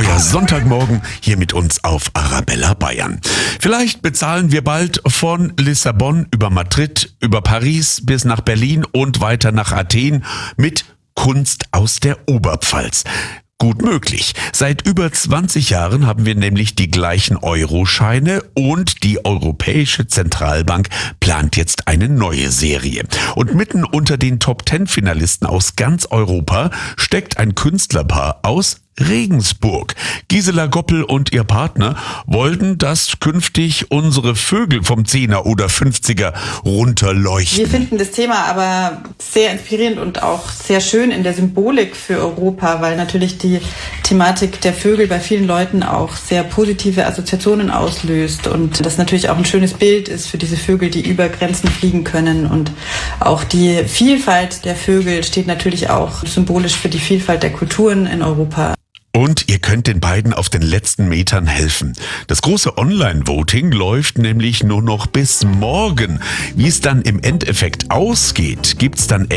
euer Sonntagmorgen hier mit uns auf Arabella Bayern. Vielleicht bezahlen wir bald von Lissabon über Madrid, über Paris bis nach Berlin und weiter nach Athen mit Kunst aus der Oberpfalz. Gut möglich. Seit über 20 Jahren haben wir nämlich die gleichen Euroscheine und die Europäische Zentralbank plant jetzt eine neue Serie. Und mitten unter den Top-10-Finalisten aus ganz Europa steckt ein Künstlerpaar aus Regensburg. Gisela Goppel und ihr Partner wollten, dass künftig unsere Vögel vom 10er oder 50er runterleuchten. Wir finden das Thema aber sehr inspirierend und auch sehr schön in der Symbolik für Europa, weil natürlich die Thematik der Vögel bei vielen Leuten auch sehr positive Assoziationen auslöst und das natürlich auch ein schönes Bild ist für diese Vögel, die über Grenzen fliegen können. Und auch die Vielfalt der Vögel steht natürlich auch symbolisch für die Vielfalt der Kulturen in Europa. Und ihr könnt den beiden auf den letzten Metern helfen. Das große Online-Voting läuft nämlich nur noch bis morgen. Wie es dann im Endeffekt ausgeht, gibt's dann